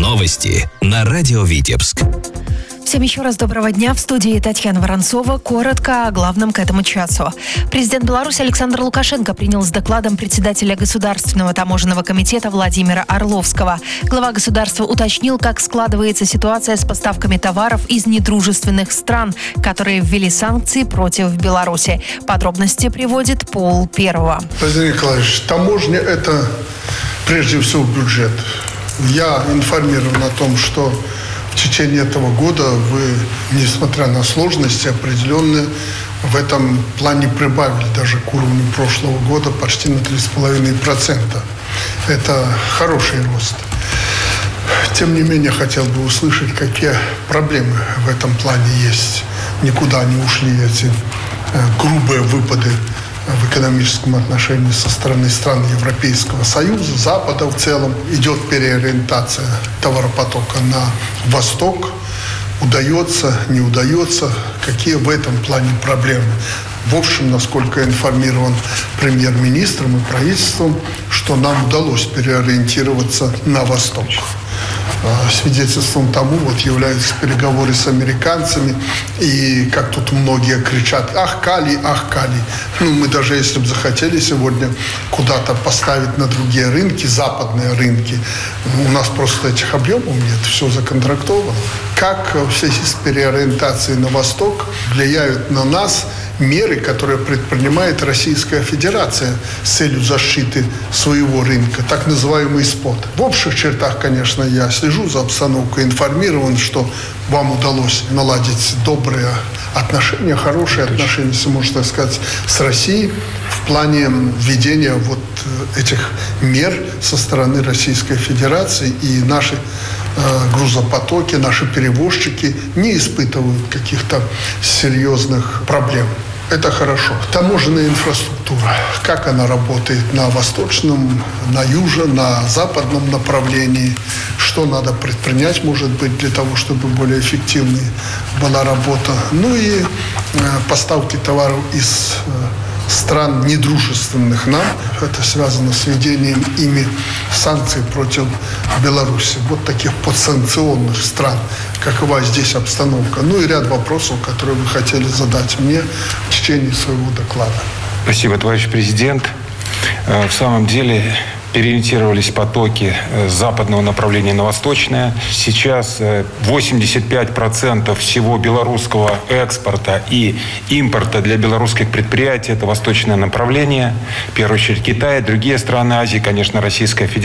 Новости на радио Витебск. Всем еще раз доброго дня. В студии Татьяна Воронцова. Коротко о главном к этому часу. Президент Беларуси Александр Лукашенко принял с докладом председателя Государственного таможенного комитета Владимира Орловского. Глава государства уточнил, как складывается ситуация с поставками товаров из недружественных стран, которые ввели санкции против Беларуси. Подробности приводит Пол Первого. Владимир Николаевич, таможня – это прежде всего бюджет. Я информирован о том, что в течение этого года вы, несмотря на сложности определенные, в этом плане прибавили даже к уровню прошлого года почти на 3,5%. Это хороший рост. Тем не менее, хотел бы услышать, какие проблемы в этом плане есть. Никуда не ушли эти грубые выпады в экономическом отношении со стороны стран Европейского Союза, Запада в целом. Идет переориентация товаропотока на восток. Удается, не удается, какие в этом плане проблемы. В общем, насколько информирован премьер-министром и правительством, что нам удалось переориентироваться на восток. Свидетельством тому являются переговоры с американцами. И как тут многие кричат: «Ах, Кали, ах, Кали». Мы даже если бы захотели сегодня куда-то поставить на другие рынки, западные рынки, у нас просто этих объемов нет, все законтрактовано. Как в связи с переориентацией на восток влияют на нас меры, которые предпринимает Российская Федерация с целью защиты своего рынка, так называемый спот. В общих чертах, конечно, я слежу за обстановкой, информирован, что вам удалось наладить добрые отношения, хорошие отношения, если можно так сказать, с Россией в плане введения этих мер со стороны Российской Федерации, и наши грузопотоки, наши перевозчики не испытывают каких-то серьезных проблем. Это хорошо. Таможенная инфраструктура. Как она работает на восточном, на южном, на западном направлении. Что надо предпринять, может быть, для того, чтобы более эффективной была работа. И поставки товаров из стран, недружественных нам. Это связано с введением ими санкций против Беларуси. Таких подсанкционных стран. Какова здесь обстановка? И ряд вопросов, которые вы хотели задать мне в течение своего доклада. Спасибо, товарищ президент. В самом деле переориентировались потоки с западного направления на восточное. Сейчас 85% всего белорусского экспорта и импорта для белорусских предприятий – это восточное направление. В первую очередь Китай, другие страны Азии, конечно, Российская Федерация.